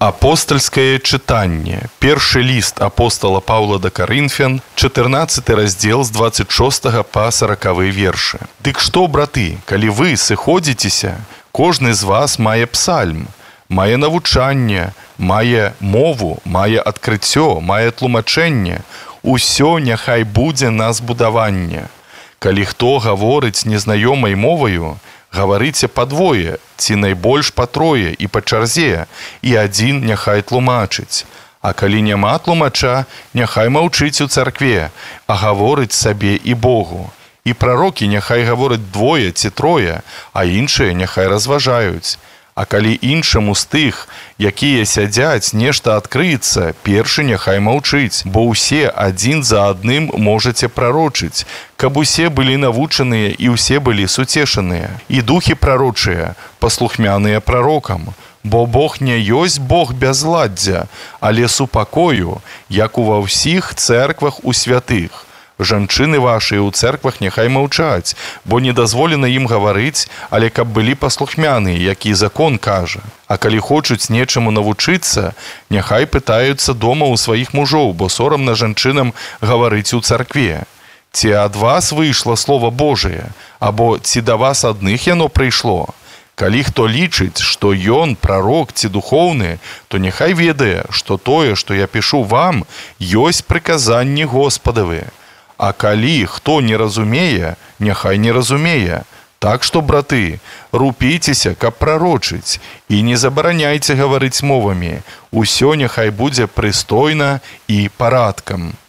Апостольское читанне. Першы ліст апостола Паўла да Карынфян, 14 раздзел з 26 па 40 вершы. Дык што, браты, калі вы сыходзіцеся, кожны з вас мае псальм, мае навучанне, мае мову, мае адкрыццё, мае тлумачэнне, усё няхай будзе на збудаванне. Калі хто гаворыць незнаёмай моваю, гаварыце падвое, ці найбольш па трое і па чарзе, і адзін няхай тлумачыць. А калі няма тлумача, няхай маўчыць у царкве, а гаворыць сабе і Богу. І прарокі няхай гавораць двое ці трое, а іншыя няхай разважаюць. А калі іншаму з тых, якія сядзяць, нешта адкрыецца, першы няхай маўчыць, бо ўсе адзін за адным можаце прарочыць, каб усе былі навучаныя і ўсе былі суцешаныя. І духі прарочыя, паслухмяныя прарокам. Бо Бог не ёсць Бог бязладдзя, але супакою, як ува ўсіх цэрквах у святых. Жанчыны вашыя ў цэрквах няхай маўчаць, бо не дазволена ім гаварыць, але каб былі паслухмяныя, які закон кажа. А калі хочуць нечаму навучыцца, няхай пытаюцца дома ў сваіх мужоў, бо сорамна жанчынам гаварыць у царкве. Ці ад вас выйшла Слова Божие, або ці да вас адных яно прыйшло? Калі хто лічыць, што ён прарок ці духоўны, то няхай ведае, што тое, што я пішу вам, ёсць прыказанні Господавы. А калі хто не разумее, няхай не разумее. Так што, браты, рупіцеся, каб прарочыць, і не забараняйце гаварыць мовамі. Усё няхай будзе прыстойна і парадкам.